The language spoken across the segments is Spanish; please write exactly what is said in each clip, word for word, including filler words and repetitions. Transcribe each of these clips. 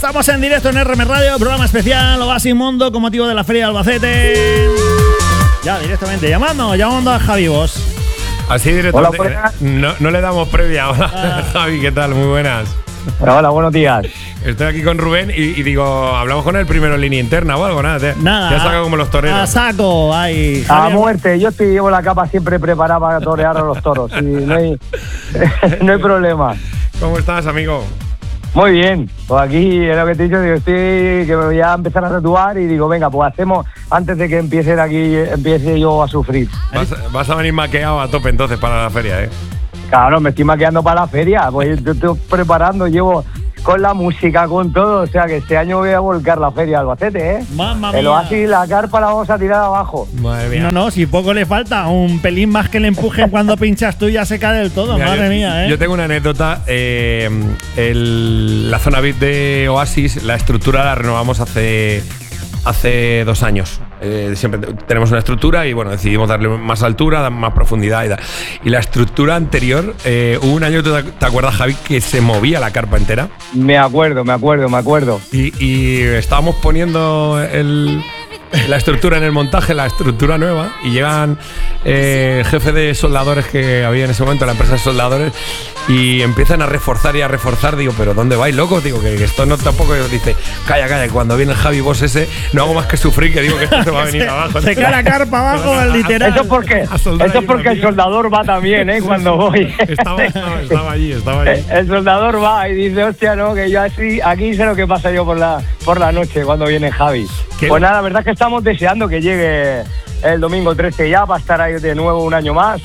Estamos en directo en R M Radio, programa especial Oasis Mundo con motivo de la Feria de Albacete. Ya directamente llamando, llamando a Javi Bosch. Así directamente. Hola, no, no le damos previa. Hola, ah. Javi, ¿qué tal? Muy buenas. Hola, hola, buenos días. Estoy aquí con Rubén y, y digo, hablamos con él primero en línea interna o algo, nada. Te, nada. Te has sacado como los toreros. A saco, ahí. A muerte. Yo estoy, llevo la capa siempre preparada para torear a los toros. Y no hay, no hay problema. ¿Cómo estás, amigo? Muy bien. Pues aquí es lo que te he dicho, digo, estoy que me voy a empezar a tatuar y digo, venga, pues hacemos antes de que empiecen aquí, empiece yo a sufrir. Vas, vas a venir maqueado a tope entonces para la feria, ¿eh? Claro, me estoy maqueando para la feria. Pues yo estoy preparando, llevo con la música, con todo. O sea que este año voy a volcar la feria de Albacete, ¿eh? Mamma mía. El Oasis, la carpa la vamos a tirar abajo. Madre mía. No, no, si poco le falta, un pelín más que le empujen cuando pinchas tú ya se cae del todo. Mira, madre yo, mía, ¿eh? Yo tengo una anécdota. Eh, el, la zona V I P de Oasis, la estructura la renovamos hace, hace dos años. Eh, siempre tenemos una estructura y bueno, decidimos darle más altura, más profundidad y, da. y la estructura anterior, eh, hubo un año, ¿te, ¿te acuerdas, Javi, que se movía la carpa entera? Me acuerdo, me acuerdo, me acuerdo. Y, y estábamos poniendo el, la estructura en el montaje, la estructura nueva, y llegan eh, el jefe de soldadores que había en ese momento, la empresa de soldadores, y empiezan a reforzar y a reforzar. Digo, ¿pero dónde vais, loco? Digo, que esto no tampoco. Dice, calla, calla, cuando viene el Javi Bosch ese, no hago más que sufrir, que digo que esto se va a venir se, abajo. Se cae la carpa abajo, el literal. Eso es porque, eso es porque el soldador va también, ¿eh? Cuando voy. Estaba, estaba, estaba allí, estaba allí. El soldador va y dice, hostia, no, que yo así, aquí sé lo que pasa yo por la, por la noche cuando viene Javi. Pues nada, la verdad es que estamos deseando que llegue el domingo trece ya, para estar ahí de nuevo un año más.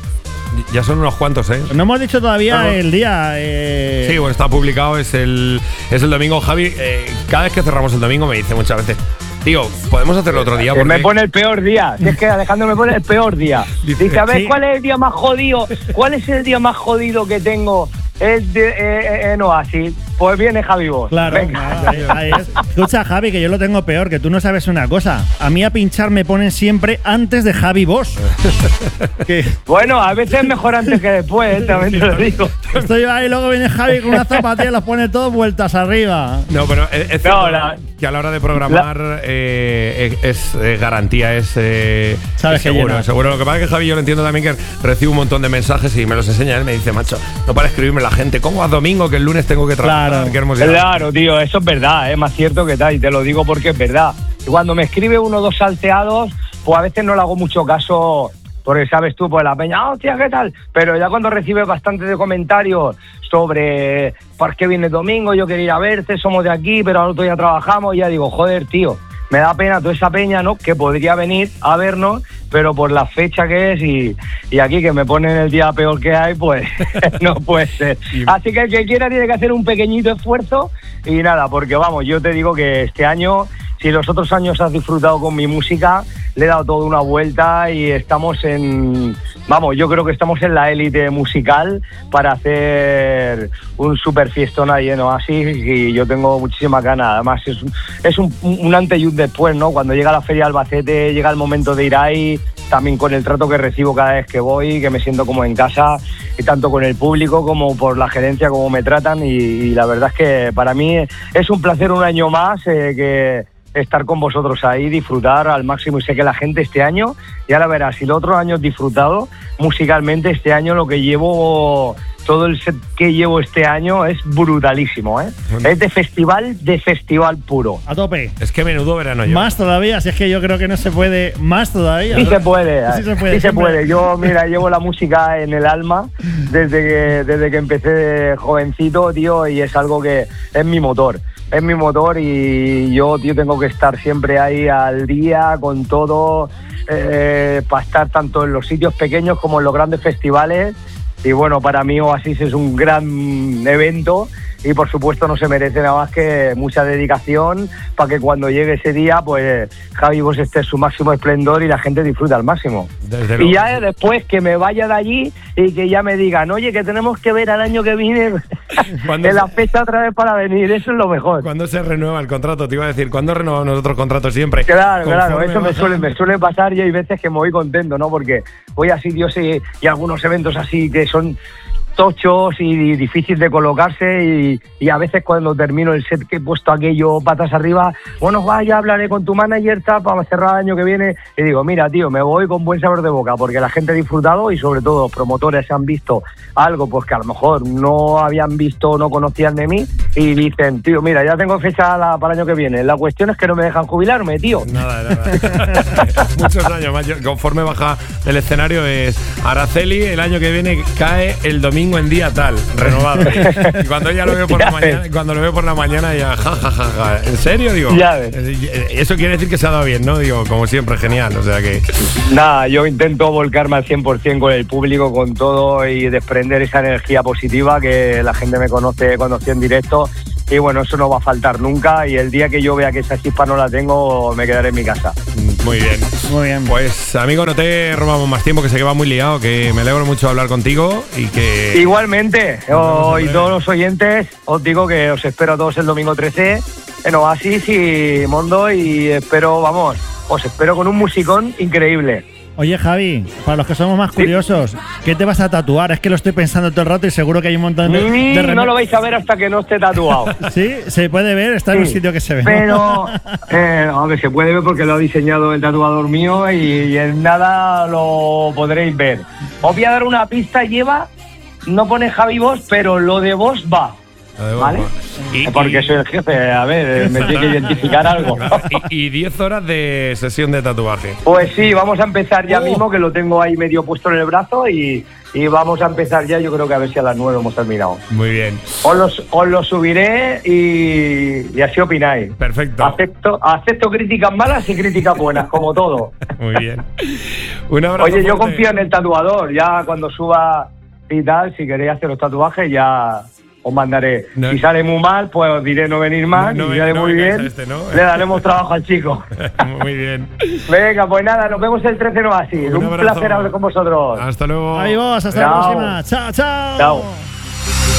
Ya son unos cuantos, ¿eh? No hemos dicho todavía no, no. el día. Eh... Sí, bueno, está publicado, es el, es el domingo. Javi, eh, cada vez que cerramos el domingo me dice muchas veces, tío, podemos hacerlo otro día. Porque me pone el peor día. Si es que Alejandro me pone el peor día. Dice, a ver, sí. ¿Cuál es el día más jodido? ¿Cuál es el día más jodido que tengo? Es de eh, eh, no así. Pues viene Javi Bosch. Claro, claro ahí, ahí es. Escucha, Javi, que yo lo tengo peor, que tú no sabes una cosa. A mí a pinchar me ponen siempre antes de Javi Bosch. que... Bueno, a veces mejor antes que después, ¿eh? También te lo digo. Estoy ahí y luego viene Javi con una zapatilla y los pone todos vueltas arriba. No, pero es, es cierto no, la, que a la hora de programar la, eh, es, es garantía, es, eh, ¿sabes es seguro, seguro. Lo que pasa es que Javi, yo lo entiendo también, que recibo un montón de mensajes y me los enseña. Él me dice, macho, no para escribirme la gente, ¿cómo vas domingo que el lunes tengo que trabajar? Claro, qué hermosidad. Claro, tío, eso es verdad, es más cierto que tal, y te lo digo porque es verdad. Y cuando me escribe uno o dos salteados, pues a veces no le hago mucho caso, porque sabes tú, pues la peña, ah, hostia, ¿qué tal? Pero ya cuando recibe bastante de comentarios sobre por qué viene el domingo, yo quería ir a verte, somos de aquí, pero al otro día trabajamos, y ya digo, joder, tío, me da pena toda esa peña, ¿no? Que podría venir a vernos, pero por la fecha que es y, y aquí que me ponen el día peor que hay, pues no puede ser. Así que el que quiera tiene que hacer un pequeñito esfuerzo y nada, porque vamos, yo te digo que este año, si los otros años has disfrutado con mi música, le he dado toda una vuelta y estamos en... Vamos, yo creo que estamos en la élite musical para hacer un super fiestón ahí en Oasis y yo tengo muchísimas ganas. Además, es, un, es un, un antes y un después, ¿no? Cuando llega la Feria de Albacete, llega el momento de ir ahí, también con el trato que recibo cada vez que voy, que me siento como en casa, y tanto con el público como por la gerencia, como me tratan. Y, y la verdad es que para mí es un placer un año más eh, que... estar con vosotros ahí, disfrutar al máximo, y sé que la gente este año, y ahora verás, si los otros años disfrutado musicalmente, este año lo que llevo, todo el set que llevo este año es brutalísimo, ¿eh? Bueno. Es de festival, de festival puro. A tope. Es que menudo verano yo. Más todavía, si es que yo creo que no se puede más todavía. Sí se puede, sí se puede. Sí se puede. Yo, mira, llevo la música en el alma desde que, desde que empecé de jovencito, tío, y es algo que es mi motor. Es mi motor y yo, tío, tengo que estar siempre ahí al día con todo, eh, para estar tanto en los sitios pequeños como en los grandes festivales. Y bueno, para mí Oasis es un gran evento y por supuesto no se merece nada más que mucha dedicación para que cuando llegue ese día, pues Javi Bosch esté en su máximo esplendor y la gente disfrute al máximo. Desde y ya luego. Después que me vaya de allí y que ya me digan, oye, que tenemos que ver al año que viene en se... la fecha otra vez para venir, eso es lo mejor. ¿Cuándo se renueva el contrato? Te iba a decir, ¿cuándo renovamos nosotros contratos siempre? Claro, claro, eso me suele, me suele pasar y hay veces que me voy contento, ¿no? Porque voy a sitios y, y algunos eventos así que son tochos y difícil de colocarse y, y a veces cuando termino el set que he puesto aquello patas arriba, bueno, vaya, hablaré con tu manager tal, para cerrar el año que viene y digo, mira tío, me voy con buen sabor de boca porque la gente ha disfrutado y sobre todo los promotores han visto algo pues que a lo mejor no habían visto o no conocían de mí y dicen, tío, mira, ya tengo fecha la, para el año que viene, la cuestión es que no me dejan jubilarme, tío. Nada, nada. Muchos años más. Yo, conforme baja del escenario es Araceli, el año que viene cae el domingo en día tal, renovado. Y cuando ya lo veo por la mañana, cuando lo veo por la mañana ya ja, ja, ja, ja. ¿En serio? Digo, ya ves. Eso quiere decir que se ha dado bien, ¿no? Digo, como siempre, genial. O sea que. Nada, yo intento volcarme al cien por ciento con el público, con todo y desprender esa energía positiva que la gente me conoce, conoció en directo. Y bueno, eso no va a faltar nunca y el día que yo vea que esa chispa no la tengo, me quedaré en mi casa. Muy bien. Muy bien. Pues, amigo, no te robamos más tiempo, que sé que va muy liado, que me alegro mucho de hablar contigo y que... Igualmente, oh, y todos los oyentes, os digo que os espero a todos el domingo trece en Oasis y Mondo y espero, vamos, os espero con un musicón increíble. Oye, Javi, para los que somos más curiosos, ¿sí? ¿Qué te vas a tatuar? Es que lo estoy pensando todo el rato y seguro que hay un montón de... Mm, de rem... No lo vais a ver hasta que no esté tatuado. Sí, se puede ver, está sí, en un sitio que se ve. Pero, eh, hombre, se puede ver porque lo ha diseñado el tatuador mío y, y en nada lo podréis ver. Os voy a dar una pista, lleva, no pone Javi Bosch, pero lo de Bosch va. ¿Vale? Y, porque soy el jefe, a ver, me tiene que identificar algo. Y diez horas de sesión de tatuaje. Pues sí, vamos a empezar ya oh. mismo, que lo tengo ahí medio puesto en el brazo y, y vamos a empezar ya, yo creo que a ver si a las nueve hemos terminado. Muy bien. Os lo, os lo subiré y, y así opináis. Perfecto. Acepto, acepto críticas malas y críticas buenas, como todo. Muy bien. Un abrazo. Oye, yo fuerte. confío en el tatuador, ya cuando suba y tal, si queréis hacer los tatuajes ya... os mandaré. No, si sale muy mal, pues os diré no venir más. No, no, si sale no, muy no bien, este, ¿no? Le daremos trabajo al chico. Muy bien. Venga, pues nada, nos vemos el trece, no así. Un, Un placer hablar con vosotros. Hasta luego. Ahí vos, hasta chao. La próxima. Chao, chao. Chao.